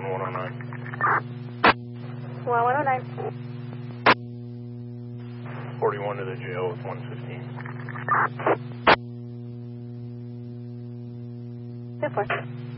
on 109. 109. 41 to the jail with 115. 2-4.